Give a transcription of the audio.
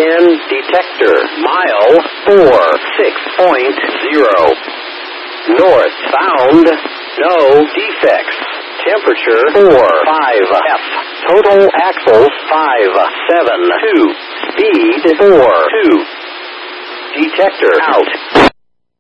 detector. Mile 46.0. North found. No defects. Temperature 45 F. Total axles 572. Speed 42. Detector out.